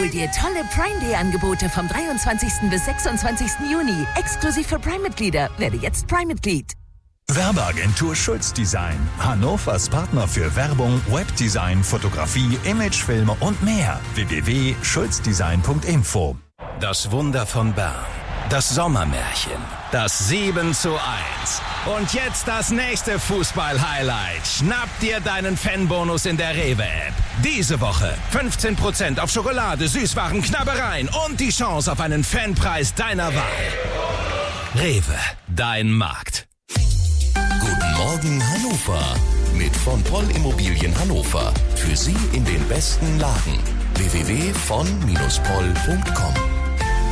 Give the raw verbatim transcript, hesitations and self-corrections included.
Hol dir tolle Prime Day Angebote vom dreiundzwanzigsten bis sechsundzwanzigsten Juni. Exklusiv für Prime-Mitglieder. Werde jetzt Prime-Mitglied. Werbeagentur Schulz Design. Hannovers Partner für Werbung, Webdesign, Fotografie, Imagefilme und mehr. w w w punkt schulzdesign punkt info. Das Wunder von Bern. Das Sommermärchen. Das sieben zu eins. Und jetzt das nächste Fußball-Highlight. Schnapp dir deinen Fanbonus in der Rewe-App. Diese Woche fünfzehn Prozent auf Schokolade, Süßwaren, Knabbereien und die Chance auf einen Fanpreis deiner Wahl. Rewe, dein Markt. Guten Morgen Hannover mit von Poll Immobilien Hannover. Für Sie in den besten Lagen. w w w punkt von Poll punkt com